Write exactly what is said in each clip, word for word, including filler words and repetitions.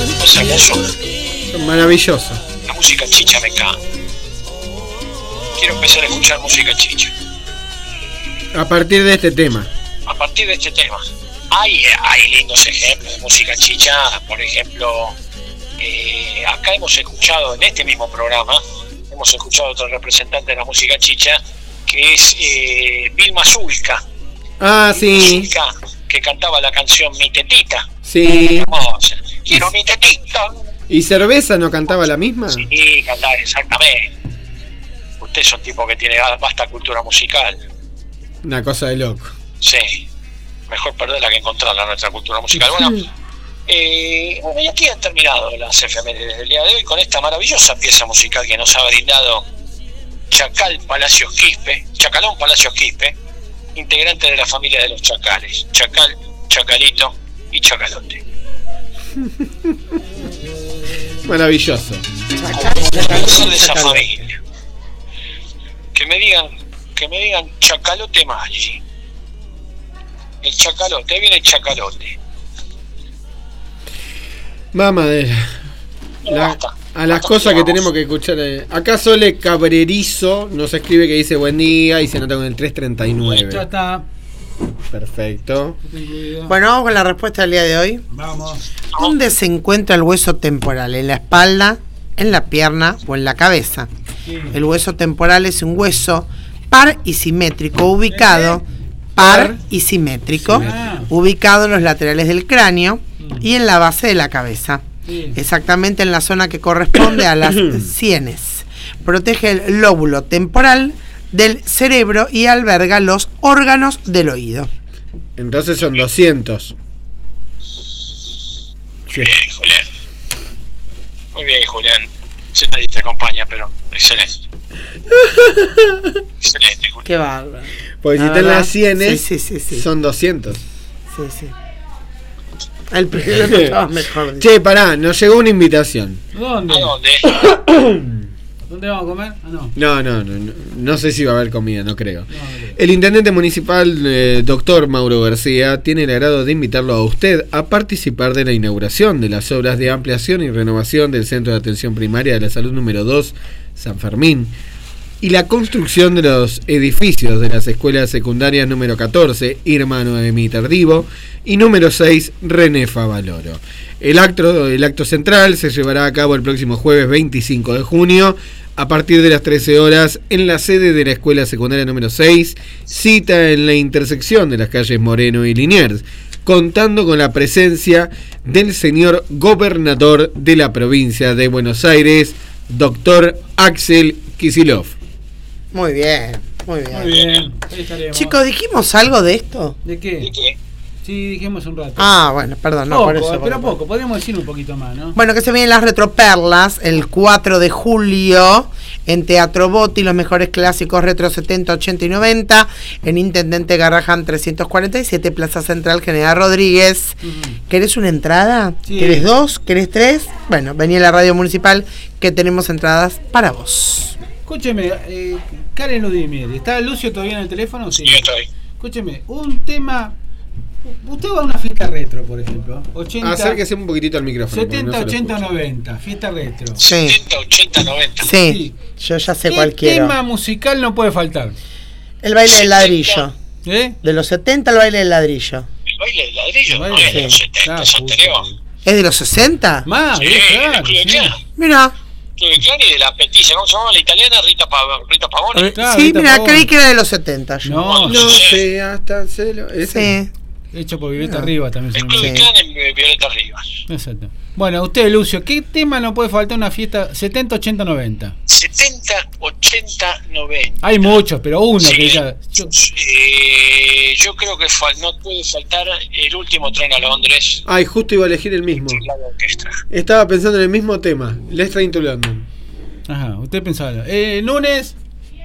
Es hermoso. Maravilloso. La música chicha me encanta. Quiero empezar a escuchar música chicha. A partir de este tema. A partir de este tema. Hay, hay lindos ejemplos de música chicha. Por ejemplo, eh, acá hemos escuchado en este mismo programa, hemos escuchado a otro representante de la música chicha, que es eh, Vilma Zulka. Ah, sí. Zulka, que cantaba la canción Mi Tetita. Sí. Hermosa. Quiero mi tetita. ¿Y Cerveza no cantaba la misma? Sí, cantaba exactamente. Usted es un tipo que tiene vasta cultura musical. Una cosa de loco. Sí. Mejor perderla que encontrarla, nuestra cultura musical. Bueno, eh, bueno, y aquí han terminado las efemérides del día de hoy con esta maravillosa pieza musical que nos ha brindado Chacal Palacios Quispe, Chacalón Palacios Quispe, integrante de la familia de los Chacales. Chacal, Chacalito y Chacalote. Maravilloso. Ser de esa familia. Que me digan, que me digan Chacalote Maggi. El chacalote, ahí viene el chacalote. Mamadera. La, a las cosas que tenemos que escuchar. Eh. Acá Sole Cabrerizo nos escribe que dice buen día y se nota con el tres treinta y nueve. Ya está. Perfecto. Bueno, vamos con la respuesta del día de hoy. Vamos. ¿Dónde se encuentra el hueso temporal? ¿En la espalda, en la pierna o en la cabeza? Sí. El hueso temporal es un hueso par y simétrico ubicado par y simétrico, Ah. ubicado en los laterales del cráneo y en la base de la cabeza, Sí. exactamente en la zona que corresponde a las sienes. Protege el lóbulo temporal del cerebro y alberga los órganos del oído. Entonces son doscientos. Muy bien, Julián. Muy bien, Julián. Se nadie te acompaña, pero excelente. Excelente, Julián. Qué bárbaro. Porque si La están verdad, las cienes, sí, sí, sí, sí. son doscientos. Sí, sí. El primero estaba mejor. Che, pará, nos llegó una invitación. ¿Dónde? ¿A dónde? ¿Dónde vamos a comer? Ah, no. No, no, no, no, no sé si va a haber comida, no creo. No, no. El intendente municipal, eh, doctor Mauro García, tiene el agrado de invitarlo a usted a participar de la inauguración de las obras de ampliación y renovación del Centro de Atención Primaria de la Salud número dos, San Fermín, y la construcción de los edificios de las escuelas secundarias número catorce, Irma Noemí Tardivo, y número seis, René Favaloro. El acto, el acto central se llevará a cabo el próximo jueves veinticinco de junio, a partir de las trece horas, en la sede de la escuela secundaria número seis, cita en la intersección de las calles Moreno y Liniers, contando con la presencia del señor gobernador de la provincia de Buenos Aires, doctor Axel Kicillof. Muy bien, muy bien. Muy bien. Ahí estaremos. Chicos, ¿dijimos algo de esto? ¿De ¿Y qué? qué? Sí, dijimos un rato. Ah, bueno, perdón, no, poco, por eso. eh, pero por- poco. Podríamos decir un poquito más, ¿no? Bueno, que se vienen las retroperlas el cuatro de julio en Teatro Botti, los mejores clásicos retro setenta, ochenta y noventa, en Intendente Garrahan trescientos cuarenta y siete, Plaza Central General Rodríguez. Ujú. ¿Querés una entrada? Sí. ¿Querés dos? ¿Querés tres? Bueno, vení a la radio municipal que tenemos entradas para vos. Escúcheme, eh, Karen Udimieri, ¿está Lucio todavía en el teléfono? Sí. Yo estoy. Escúcheme, un tema. Usted va a una fiesta retro, por ejemplo. ochenta, Acérquese un poquitito al micrófono. porque setenta, no se lo ochenta, escucha. noventa, fiesta retro. Sí, setenta, ochenta, noventa. sí, Sí. yo ya sé ¿Qué cuál quiero. tema musical no puede faltar? El baile del ladrillo. ¿Eh? De los setenta, el baile del ladrillo. El baile del ladrillo, El no baile, es de los sí. setenta, Ah, es puta. anterior. ¿Es de los sesenta? Más, Sí, bien, el claro. Club de sí. Clan. Mira. Club de Clan y de la peticia, ¿cómo se llama la italiana? Rita, Pa- Rita Pavone. Claro, Sí, ahorita mira, por- creí que era de los setenta. Yo. No, No sé, hasta celo. ese. Sí. hecho por Violeta No. Rivas también. El se Club llama. de Sí. Clan en eh, Violeta Rivas. Exacto. Bueno, usted, Lucio, ¿qué tema no puede faltar en una fiesta setenta, ochenta, noventa? setenta, ochenta, noventa. Hay muchos, pero uno Sí. que ya. yo- Eh, yo creo que fal- no puede faltar el último tren a Londres. Ay, justo iba a elegir el mismo. La orquesta. Estaba pensando en el mismo tema. Let's Train to London. Ajá, usted pensaba. Eh, Nunes.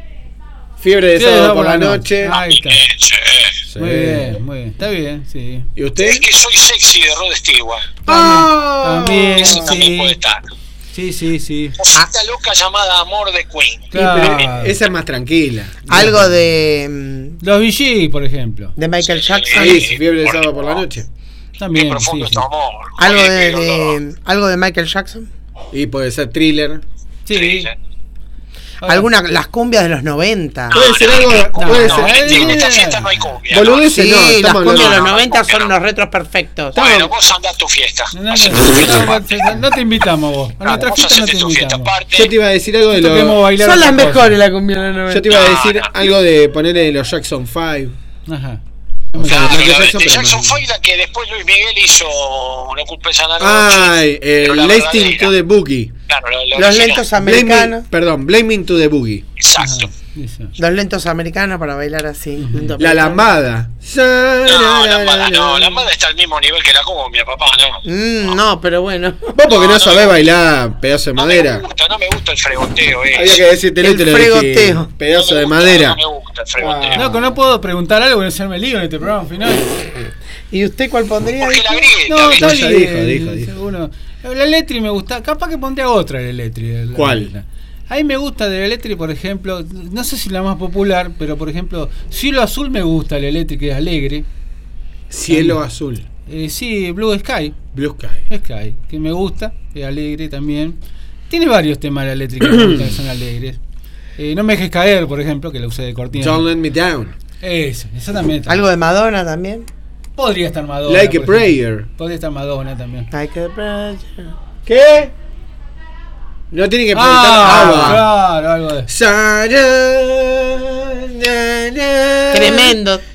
Fiebre de Sí, sábado no, por la no. noche. Ahí está. Eh, sí. Sí. Muy bien, muy bien. Está bien, sí. ¿Y usted? Es que soy sexy de Rod Stewart. ¡Ah! También, Ese también sí. puede estar. Sí, sí, sí. Cosita loca llamada Amor de Queen. Sí, pero Claro. esa es más tranquila. Algo de, mm, Los V G, por ejemplo. de Michael Jackson. Ahí, Fiebre de sábado por la noche. También, qué profundo sí, es tu sí. amor. Algo Oye, de, qué dolor. de- algo de Michael Jackson. Y puede ser thriller. Sí. Sí, sí. Ahora, Alguna, las cumbias de los noventa. Puede ser algo. No, puede no, ser. en esta fiesta no hay cumbia. Boludeces, Sí, no, las estamos cumbias de los hablando. no, noventa no, son no. los retros perfectos. Bueno, vos andá a tu fiesta. No, no, Hacé tu no, fiesta no, aparte. no, no te invitamos vos. A Claro, nuestra vos fiesta no hacete te tu fiesta invitamos. aparte. Yo te iba a decir algo de Nosotros queremos los. bailar Son las otra cosa. mejores las cumbias de los noventa. Yo te iba a No, decir no. algo de ponerle los Jackson five. Ajá. O sea, Claro, Michael la de Jackson, pero Jackson más. fue la que después Luis Miguel hizo No culpes a la noche. Ay, pero el la Listening verdadera. to the Boogie. Claro, la- la Los original. lentos Blaming, americanos. perdón, Blaming to the Boogie. Exacto. Ajá, eso. Los lentos americanos para bailar así. Lento La americano. lambada. No, la mada no, la mada está al mismo nivel que la cumbia, papá, no. Mm, no, pero bueno. Vos porque no, No, no, sabés no. bailar pedazo de No madera. me gusta, no me gusta el fregoteo, eh. Había que decirte El te lo fregoteo. dije. Pedazo No me de gusta, madera. No me gusta el fregoteo. No, que no puedo preguntar algo que no se me lío en este programa final. ¿Y usted cuál pondría? Porque la grieta, No, ¿viste? está ya bien. dijo, dijo, dijo. Seguro. La Electri me gusta. Capaz que pondría otra de la Electri. la ¿Cuál? verdad. A mí me gusta de la Electri, por ejemplo, no sé si la más popular, pero por ejemplo, Cielo Azul me gusta la Electri, que es alegre. Cielo azul. Eh, sí, Blue Sky. Blue Sky. Sky, que me gusta, es alegre también. Tiene varios temas la Electri que me gustan, que son alegres. Eh, no me dejes caer, por ejemplo, que la usé de cortina. Don't let me down. Esa, esa también está. ¿Algo de Madonna también? Podría estar Madonna. Like a por ejemplo. prayer. Podría estar Madonna también. Like a prayer. ¿Qué? No tiene que preguntar Ah, agua. claro, algo de. Tremendo.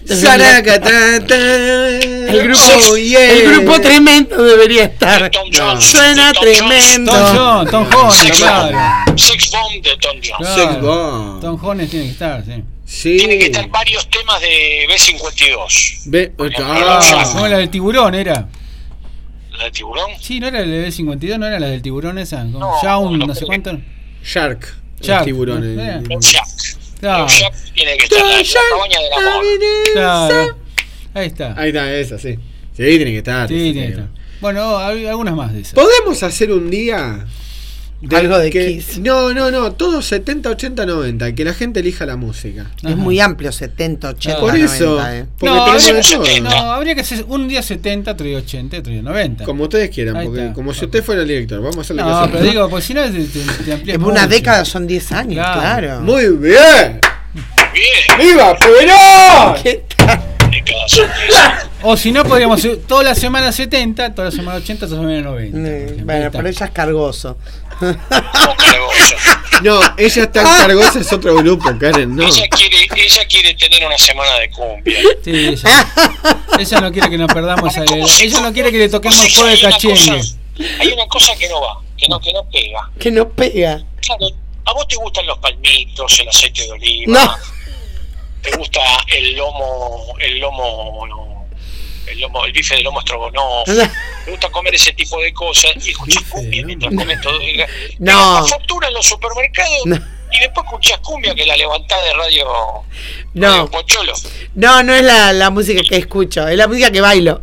El El grupo, el grupo tremendo debería estar. Tom Jones, Suena Tom tremendo. Tom Jones, Tom Jones, Sex claro. Bomb, Sex Bomb de Tom Jones. Claro. Sex Bomb. Tom Jones tiene que estar, sí. Sí. Tiene que estar varios temas de B cincuenta y dos. Ve, Ah, ah, como la del tiburón era. ¿La de tiburón? Sí, no era la del cincuenta y dos, no era la del tiburón esa. Como No, Shaun, no no sé creo cuánto. Shark. Shark. El tiburón. Eh. el- Los Jack. Claro. Los Jack tiene que estar en la, la cabaña del amor. Claro. Ahí está. Ahí está, esa, sí. Sí, tiene que estar. Sí, ese tiene que tema. estar. Bueno, hay algunas más de esas. ¿Podemos hacer un día? Algo de que, Kiss. No, no, no. Todos setenta, ochenta, noventa. Que la gente elija la música. Es Ajá. muy amplio, setenta, ochenta, Por eso. noventa, eh. Porque No, tenemos habría, de todo. setenta. no, habría que hacer un día setenta, otro día ochenta, otro día noventa. Como ustedes quieran. Ahí Porque está. como si usted fuera el director. Vamos a hacerle No, caso. pero digo, pues si no te, te, te amplías En una mucho. década son diez años, Claro. claro. Muy bien. Bien. ¡Viva Perón! ¿Qué tal? De cada sonrisa. O si no, podríamos hacer toda la semana setenta, toda la semana ochenta, toda la semana noventa. por Eh, ejemplo. Ahí Bueno, está. pero ella es cargoso. Como cargoso. No, ella está en cargosa, es otro grupo, Karen. No. Ella quiere, ella quiere tener una semana de cumbia. Sí, ella, ella no quiere que nos perdamos a Como ella. si- Ella no quiere que le toquemos como si juego de hay una cachengue. cosa- Hay una cosa que no va, que no, que no pega. Que no pega. Claro, a vos te gustan los palmitos, el aceite de oliva. No. Te gusta el lomo, el lomo, el lomo, el bife de lomo estrogonoff. Te gusta comer ese tipo de cosas y escuchás Bife de cumbia lomo. mientras comes todo. No. La factura en los supermercados No. y después escuchás cumbia que la levantás de radio, No. radio Pocholo. No, no es la, la música que escucho, es la música que bailo.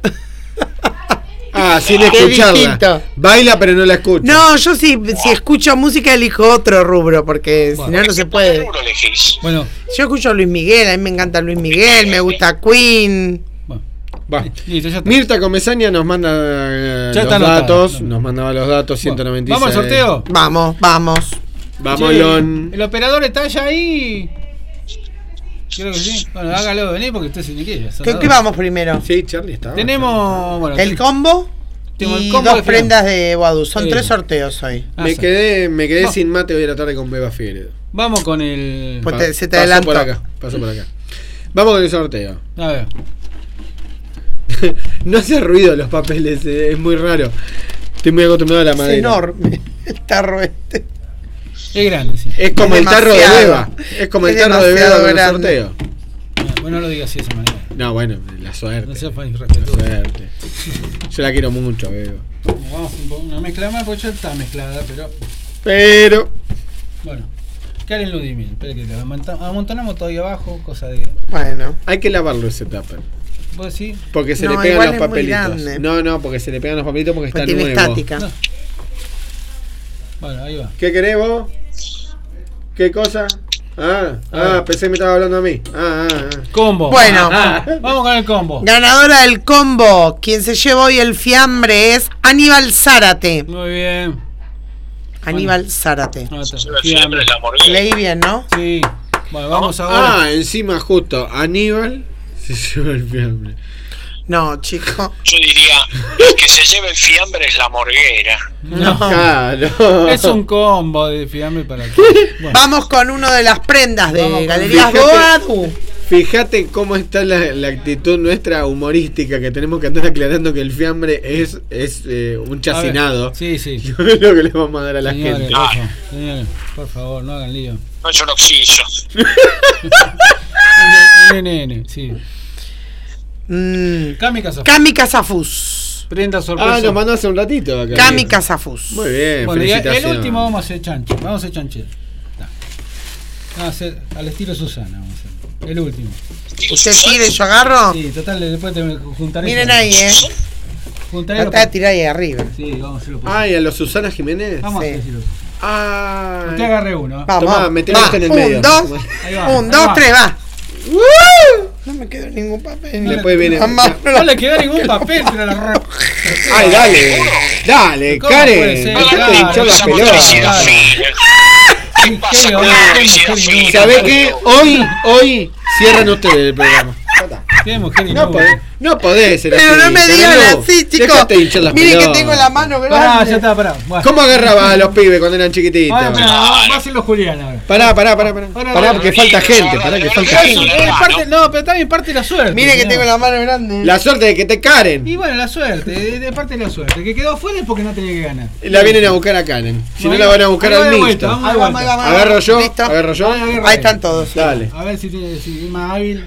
Ah, sin Qué escucharla. distinto. Baila, pero no la escucha. No, yo sí, si escucho música elijo otro rubro, porque Bueno. si no, no se ¿Qué puede. rubro elegís? Bueno, Yo escucho a Luis Miguel, a mí me encanta Luis Miguel, me gusta Queen. bueno. Va. Listo, ya está. Mirta Comesaña nos manda eh, Ya los está anotado. datos, No. nos mandaba los datos, ciento noventa y seis. ¿Vamos al sorteo? Vamos, vamos. Vamos, Che, Lon. ¿el operador está ya ahí? Creo que sí. Bueno, hágalo venir porque usted se ni quiere. son ¿Qué, las qué dos. vamos primero? Sí, Charlie está. Tenemos. Bueno, El combo Tengo el y combo dos de prendas de Guadu. Son Sí. tres sorteos hoy. Ah, Me sí. quedé, me quedé No. sin mate hoy a la tarde con Beba Figueredo. Vamos con el. Pues te- se te Paso adelantó. por acá, paso por acá. Vamos con el sorteo. A ver. No hace ruido los papeles, eh, es muy raro. Estoy muy acostumbrado a la Es madera. enorme el tarro este. Es grande, sí. Es como Es el tarro de demasiado. Beba. Es como Es el tarro de Beba demasiado con el grande. sorteo. Bueno, no lo digas así de esa manera. No, bueno, la No suerte. sea fan La irrespetuoso. suerte. Yo la quiero mucho, Beba. Vamos un poco- una mezcla más porque ya está mezclada, pero. Pero. Bueno. Karen Ludimil. Espera que la amonta- amontonamos todo ahí abajo, cosa de. Bueno. Hay que lavarlo ese tupper. ¿Vos decís? Porque se No, le pegan igual los es muy papelitos. grande. No, no, porque se le pegan los papelitos porque Pues está tiene nuevo. estática. No. Bueno, ahí va. ¿Qué querés vos? ¿Qué cosa? Ah, ah, pensé que me estaba hablando a mí. Ah, ah, ah. Combo. Bueno. Ah, vamos con el combo. Ganadora del combo. Quien se lleva hoy el fiambre es Aníbal Zárate. Muy bien. Aníbal Zárate. No, está. Siempre es la morguera. Leí bien, ¿no? Sí. Bueno, vamos ahora. Ah, encima justo, Aníbal se lleva el fiambre. No, chico. Yo diría, el que se lleve el fiambre es la morguera. No. Claro. Es un combo de fiambre para ti. Bueno. Vamos con una de las prendas Vamos de con- Galerías Fíjate- Boadu. Fíjate cómo está la, la actitud nuestra humorística, que tenemos que andar aclarando que el fiambre es, es eh, un A ver, chacinado. Sí, sí. Es lo que le vamos a dar a la Señores, gente. por favor, señores, por favor, no hagan lío. No es un oxiso. Nene, nene, sí. Mm. Cami Casafus. Cami Casafus. Prenda sorpresa. Ah, nos mandó hace un ratito acá. Cami Casafus. Muy bien, Bueno, y el felicitaciones. último vamos a hacer chanche. Vamos a hacer chanche. Está. Vamos a hacer al estilo Susana. Vamos a hacer. El último. Usted tire, yo agarro. Sí, total, después te juntaré. Miren con- ahí, eh. Juntaré Trata de tirar ahí arriba. Sí, vamos a hacerlo. por- Ay, a los Susana Jiménez. Vamos sí. a decirlo. Ah. Usted agarre uno. Vamos. Tomá, metelo va. este en el un, medio. dos, Ahí va, un, ahí dos, va. tres, va. No me quedó ningún papel. Después viene. Mamá, no No la- le quedó ningún papel, pero la ro- Ay, dale. Dale, ¿Cómo puede Karen. ser? Dejate de Claro, hinchar las Esa pelota. motricidad pelotas. fina. ¿Qué pasa qué con la bien, motricidad qué fina? bien. ¿Sabés qué? Hoy, hoy cierran ustedes el programa. Qué mujer y No no. podés, no podés ser Pero así. no me digan Carlos. así, chicos. Dejate de hinchar las Miren que pelotas. tengo la mano Pará, grande. ya está, pará. Bueno. ¿Cómo agarraba a los pibes cuando eran chiquititos? Ahora, pará, va va a ser los Julián ahora. Pará, pará, pará, pará. Pará, Pará, pará. porque falta gente, pará que falta Eso, gente. es parte, no, pero también parte de la suerte. Miren que señor. tengo la mano grande. La suerte de que te caren. Y bueno, la suerte, de, de parte de la suerte. El que quedó afuera es porque no tenía que ganar. La vienen a buscar a Karen. Si no Bueno, la van a buscar ahí va al de vuelta, mixto. vamos. Ahí vamos, ahí vamos. Agarro yo, ¿Listo? agarro yo. Ahí agarra Ahí están todos. sí. Dale. A ver si tiene si es más hábil.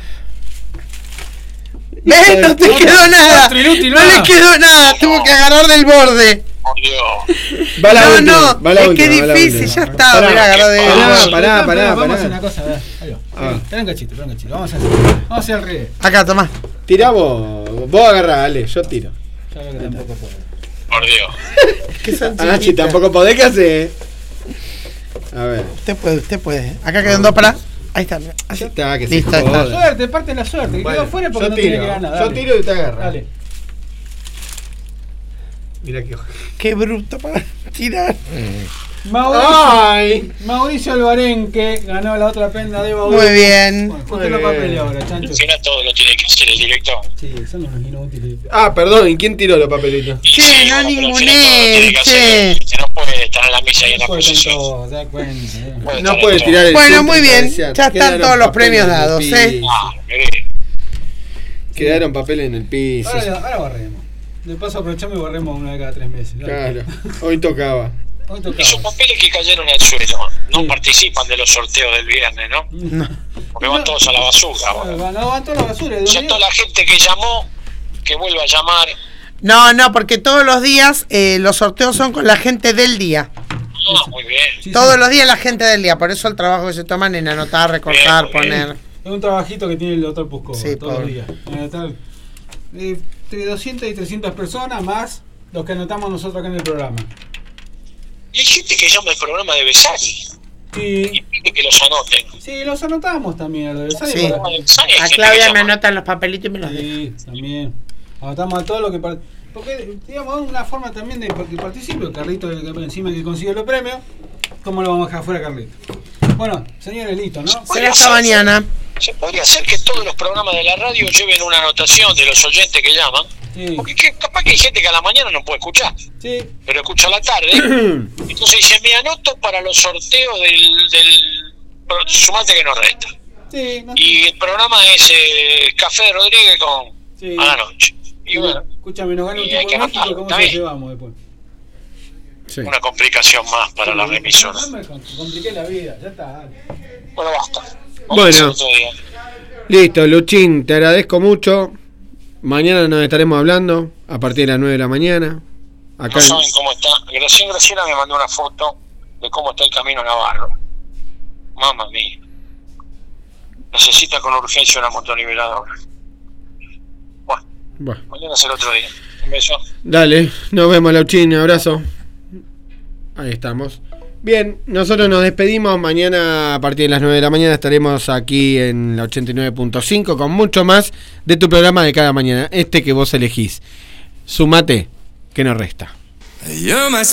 ¿Ves? No te Otro- quedó nada. otro inútil No más. le quedó nada. Tuvo que agarrar del borde. Por Dios. Va la No, última, no, va la es última, que va la difícil, última. ya está. Pará, Mirá, agarró del pará, borde. pará, pará, Vamos a pará. hacer una cosa, a ver. Ahí va. Ah. Espera un cachito, espera un cachito. Vamos a hacer. Vamos a hacer al revés. Acá, tomá. Tirá vos, vos agarrá, dale, yo tiro. Ya veo que tampoco puedo. Por Dios. Qué Ah, si sencillita. tampoco podés, ¿qué hacer? A ver. Usted puede, usted puede. Acá quedan dos para. Ahí está, mirá. Así. Ya está, que Listo, se ahí está. joda. Suerte, parte de la suerte. Que Bueno, quedó fuera porque yo no tiro, tenía que ganar. yo Dale. tiro y te agarra. Dale. Mira qué ojo. Qué bruto para tirar. Mauricio, ¡Ay! Mauricio Alvarenque ganó la otra prenda de Baudú. Muy bien. Bueno, Muy ponte los bien. papeles ahora, chancho. Al final todo lo tiene que hacer el director. Sí, son unos inútiles. Ah, perdón, ¿y quién tiró los papelitos? Y Che, sí, no bueno, pero al ninguné, final todo lo tiene que hacer. che. Se no puede estar en la mesa y en la No puede posición. tanto, se da cuenta. eh. Puede No estar puede en todo. tirar el Bueno, centro muy y bien. cabecear. Ya están Quedaron todos los papeles premios en el dados, piso. ¿eh? Ah, miré. Quedaron papeles en el piso. Ahora, ahora barremos. De paso aprovechamos y barremos una vez cada tres meses. Dale. Claro, hoy tocaba. Hoy Esos tocaba. papeles que cayeron al suelo no Sí. participan de los sorteos del viernes, ¿no? No. Porque van todos a la basura. Ah, Bueno. van- no, van toda la basura. O sea, toda la gente que llamó, que vuelva a llamar. No, no, porque todos los días eh, los sorteos son con la gente del día. Ah, muy bien. Sí, Todos sí. los días la gente del día. Por eso el trabajo que se toman en anotar, recortar, Bien, muy bien. poner. Es un trabajito que tiene el doctor Pusco Sí, todos pobre. los días. Anotar, eh, entre doscientas y trescientas personas más los que anotamos nosotros acá en el programa. Y hay gente que llama al programa de Besani y Sí, pide que los anoten. sí, los anotamos también. A los de Besani Sí. para- Hay gente A que Claudia me llama. anotan los papelitos y me los deja. Sí, también. Anotamos a todo lo que... par- Porque, digamos, es una forma también de que participe. Carlito, el que encima que consigue los premios. ¿Cómo lo vamos a dejar fuera, Carlito? Bueno, señores, listo, ¿no? Será hasta mañana. Se podría hacer que todos los programas de la radio lleven una anotación de los oyentes que llaman. Sí, Porque que- capaz que hay gente que a la mañana no puede escuchar, sí. pero escucha a la tarde. Entonces dice, me anoto para los sorteos del, del sumate que nos resta. Sí, no, Y el programa es eh, Café de Rodríguez con sí. a la noche. Y bueno, Escúchame, nos gana un Y hay tipo que mágico, anotarlo, ¿cómo está se lo bien. llevamos después? Sí. una complicación más para la remisora. No me com- compliqué la vida, ya está. dale. Bueno, basta. Vamos Bueno. a hacer otro día. Listo, Luchín, te agradezco mucho. Mañana nos estaremos hablando a partir de las nueve de la mañana. Acá No en- saben cómo está. Graciela Graciela me mandó una foto de cómo está el camino Navarro. Mamma mía. Necesita con urgencia una motoniveladora. Bueno, Bueno, mañana será otro día. Un beso. dale, nos vemos, Luchín, abrazo. Ahí estamos. Bien, nosotros nos despedimos. Mañana a partir de las nueve de la mañana estaremos aquí en la ochenta y nueve punto cinco con mucho más de tu programa de cada mañana, este que vos elegís. Sumate, que no resta. You're my